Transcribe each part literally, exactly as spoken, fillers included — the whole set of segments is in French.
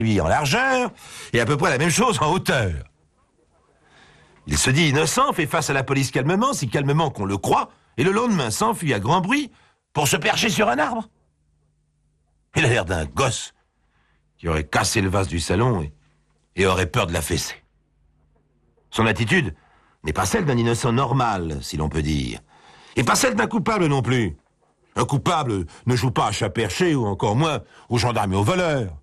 lui en largeur et à peu près la même chose en hauteur. Il se dit innocent, fait face à la police calmement, si calmement qu'on le croit, et le lendemain s'enfuit à grand bruit pour se percher sur un arbre. Il a l'air d'un gosse qui aurait cassé le vase du salon et, et aurait peur de la fesser. Son attitude n'est pas celle d'un innocent normal, si l'on peut dire, et pas celle d'un coupable non plus. Un coupable ne joue pas à chat perché ou encore moins aux gendarmes et aux voleurs.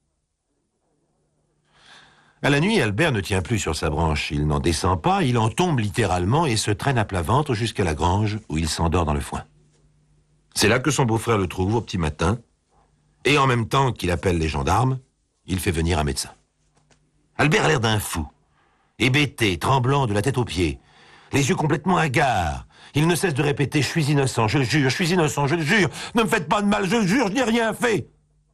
À la nuit, Albert ne tient plus sur sa branche. Il n'en descend pas, il en tombe littéralement et se traîne à plat ventre jusqu'à la grange où il s'endort dans le foin. C'est là que son beau-frère le trouve au petit matin et en même temps qu'il appelle les gendarmes, il fait venir un médecin. Albert a l'air d'un fou, hébété, tremblant de la tête aux pieds, les yeux complètement hagards. Il ne cesse de répéter « Je suis innocent, je le jure, je suis innocent, je le jure, ne me faites pas de mal, je le jure, je n'ai rien fait !»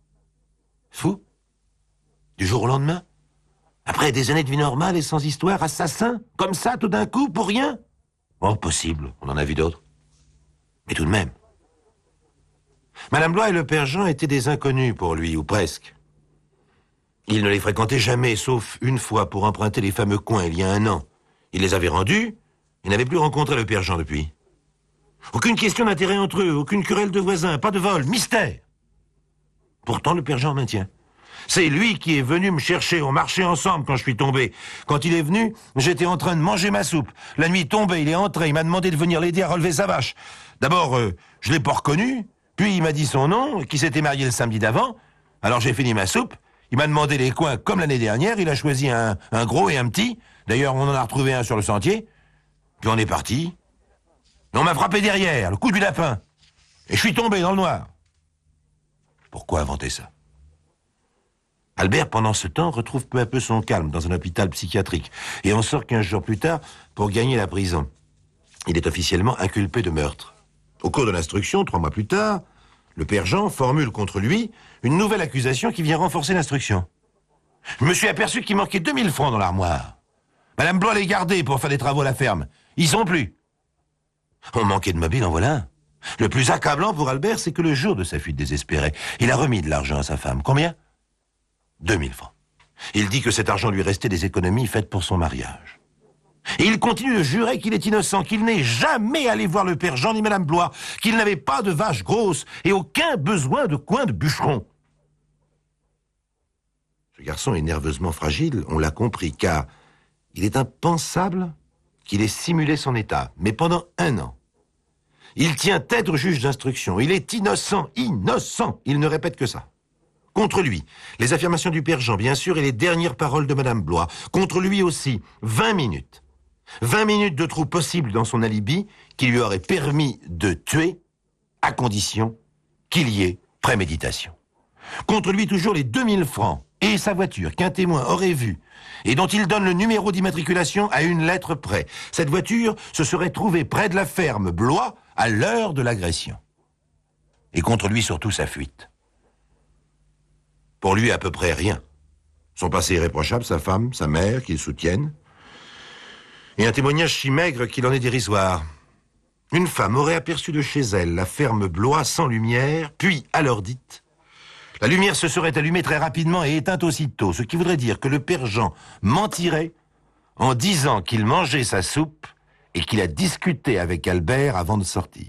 Fou? Du jour au lendemain? Après des années de vie normale et sans histoire, assassin? Comme ça, tout d'un coup, pour rien? Oh, possible, on en a vu d'autres. Mais tout de même. Madame Blois et le père Jean étaient des inconnus pour lui, ou presque. Il ne les fréquentait jamais, sauf une fois pour emprunter les fameux coins il y a un an. Il les avait rendus, il n'avait plus rencontré le père Jean depuis. Aucune question d'intérêt entre eux, aucune querelle de voisins, pas de vol, mystère. Pourtant, le père Jean maintient. C'est lui qui est venu me chercher, on marchait ensemble quand je suis tombé. Quand il est venu, j'étais en train de manger ma soupe. La nuit tombée, il est entré, il m'a demandé de venir l'aider à relever sa vache. D'abord, euh, je l'ai pas reconnu, puis il m'a dit son nom, qu'il s'était marié le samedi d'avant. Alors j'ai fini ma soupe, il m'a demandé les coins comme l'année dernière, il a choisi un, un gros et un petit. D'ailleurs, on en a retrouvé un sur le sentier. Puis on est parti. Et on m'a frappé derrière, le coup du lapin. Et je suis tombé dans le noir. Pourquoi inventer ça? Albert, pendant ce temps, retrouve peu à peu son calme dans un hôpital psychiatrique et en sort quinze jours plus tard pour gagner la prison. Il est officiellement inculpé de meurtre. Au cours de l'instruction, trois mois plus tard, le père Jean formule contre lui une nouvelle accusation qui vient renforcer l'instruction. Je me suis aperçu qu'il manquait deux mille francs dans l'armoire. Madame Blois les gardait pour faire des travaux à la ferme. Ils sont plus. On manquait de mobile, en voilà un. Le plus accablant pour Albert, c'est que le jour de sa fuite désespérée, il a remis de l'argent à sa femme. Combien? deux mille francs. Il dit que cet argent lui restait des économies faites pour son mariage. Et il continue de jurer qu'il est innocent, qu'il n'est jamais allé voir le père Jean ni Madame Blois, qu'il n'avait pas de vache grosse et aucun besoin de coin de bûcheron. Ce garçon est nerveusement fragile, on l'a compris, car il est impensable qu'il ait simulé son état, mais pendant un an. Il tient tête au juge d'instruction, il est innocent, innocent, il ne répète que ça. Contre lui, les affirmations du père Jean, bien sûr, et les dernières paroles de Madame Blois. Contre lui aussi, vingt minutes. vingt minutes de trou possible dans son alibi qui lui aurait permis de tuer, à condition qu'il y ait préméditation. Contre lui, toujours les deux mille francs et sa voiture qu'un témoin aurait vue et dont il donne le numéro d'immatriculation à une lettre près. Cette voiture se serait trouvée près de la ferme Blois à l'heure de l'agression. Et contre lui, surtout, sa fuite. Pour lui, à peu près rien. Son passé irréprochable, sa femme, sa mère, qu'ils soutiennent. Et un témoignage si maigre qu'il en est dérisoire. Une femme aurait aperçu de chez elle la ferme Blois sans lumière, puis, à l'heure dite, la lumière se serait allumée très rapidement et éteinte aussitôt, ce qui voudrait dire que le père Jean mentirait en disant qu'il mangeait sa soupe et qu'il a discuté avec Albert avant de sortir.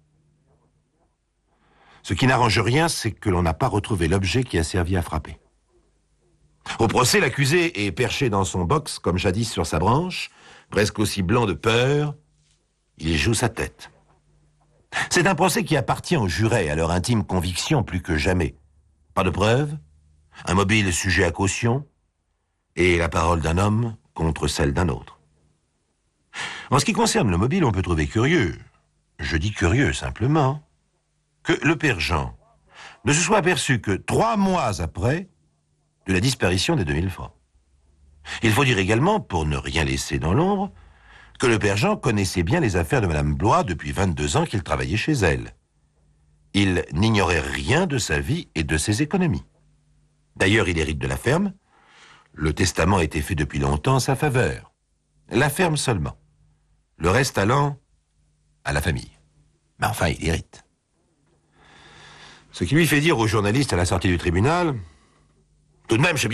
Ce qui n'arrange rien, c'est que l'on n'a pas retrouvé l'objet qui a servi à frapper. Au procès, l'accusé est perché dans son box, comme jadis sur sa branche, presque aussi blanc de peur, il joue sa tête. C'est un procès qui appartient aux jurés, à leur intime conviction plus que jamais. Pas de preuves, un mobile sujet à caution, et la parole d'un homme contre celle d'un autre. En ce qui concerne le mobile, on peut trouver curieux, je dis curieux simplement, que le père Jean ne se soit aperçu que trois mois après de la disparition des deux mille francs. Il faut dire également, pour ne rien laisser dans l'ombre, que le père Jean connaissait bien les affaires de Madame Blois depuis vingt-deux ans qu'il travaillait chez elle. Il n'ignorait rien de sa vie et de ses économies. D'ailleurs, il hérite de la ferme. Le testament a été fait depuis longtemps en sa faveur. La ferme seulement. Le reste allant à la famille. Mais enfin, il hérite. Ce qui lui fait dire au journaliste à la sortie du tribunal, « Tout de même, je sais bien